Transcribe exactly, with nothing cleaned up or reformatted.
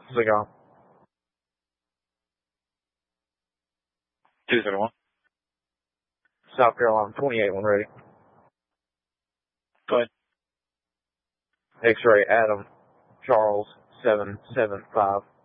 Cigar. two seven one. South Carolina, twenty-eight one ready. Go ahead. X-ray Adam Charles seven seven five.